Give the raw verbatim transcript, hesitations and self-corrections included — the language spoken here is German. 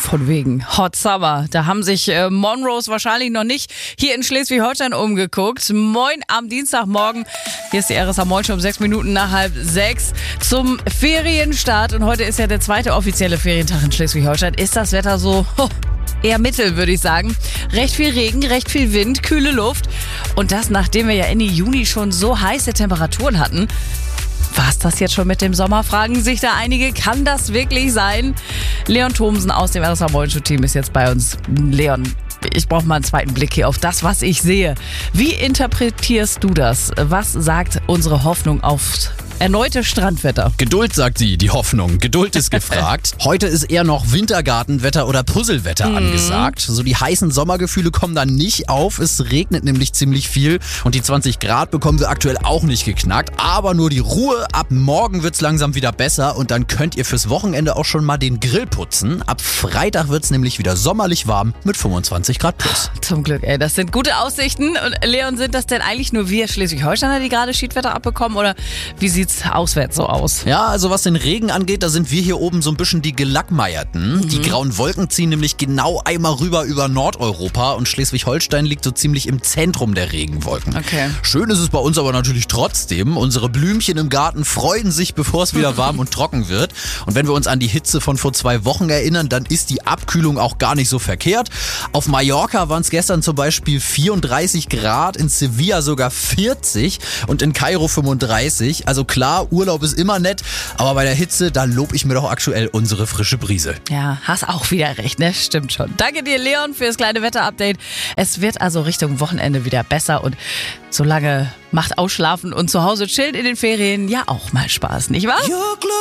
Von wegen Hot Summer. Da haben sich äh, Monroes wahrscheinlich noch nicht hier in Schleswig-Holstein umgeguckt. Moin am Dienstagmorgen. Hier ist die R S A Moin schon um sechs Minuten nach halb sechs zum Ferienstart. Und heute ist ja der zweite offizielle Ferientag in Schleswig-Holstein. Ist das Wetter so oh, eher mittel, würde ich sagen. Recht viel Regen, recht viel Wind, kühle Luft. Und das, nachdem wir ja Ende Juni schon so heiße Temperaturen hatten. War's das jetzt schon mit dem Sommer? Fragen sich da einige. Kann das wirklich sein? Leon Thomsen aus dem R S A Moin Show Team ist jetzt bei uns. Leon, ich brauche mal einen zweiten Blick hier auf das, was ich sehe. Wie interpretierst du das? Was sagt unsere Hoffnung auf erneute Strandwetter? Geduld, sagt sie, die Hoffnung. Geduld ist gefragt. Heute ist eher noch Wintergartenwetter oder Puzzlewetter mhm. angesagt. So die heißen Sommergefühle kommen dann nicht auf. Es regnet nämlich ziemlich viel und die zwanzig Grad bekommen wir aktuell auch nicht geknackt. Aber nur die Ruhe. Ab morgen wird's langsam wieder besser und dann könnt ihr fürs Wochenende auch schon mal den Grill putzen. Ab Freitag wird's nämlich wieder sommerlich warm mit fünfundzwanzig Grad plus. Zum Glück, ey. Das sind gute Aussichten. Und Leon, sind das denn eigentlich nur wir Schleswig-Holsteiner, die gerade Schiedwetter abbekommen? Oder wie sieht's auswärts so aus? Ja, also was den Regen angeht, da sind wir hier oben so ein bisschen die Gelackmeierten. Mhm. Die grauen Wolken ziehen nämlich genau einmal rüber über Nordeuropa und Schleswig-Holstein liegt so ziemlich im Zentrum der Regenwolken. Okay. Schön ist es bei uns aber natürlich trotzdem. Unsere Blümchen im Garten freuen sich, bevor es wieder warm und trocken wird. Und wenn wir uns an die Hitze von vor zwei Wochen erinnern, dann ist die Abkühlung auch gar nicht so verkehrt. Auf Mallorca waren es gestern zum Beispiel vierunddreißig Grad, in Sevilla sogar vierzig und in Kairo fünfunddreißig. Also klar, Urlaub ist immer nett, aber bei der Hitze, da lob ich mir doch aktuell unsere frische Brise. Ja, hast auch wieder recht, ne? Stimmt schon. Danke dir, Leon, für das kleine Wetterupdate. Es wird also Richtung Wochenende wieder besser und solange macht Ausschlafen und zu Hause chillen in den Ferien ja auch mal Spaß, nicht wahr?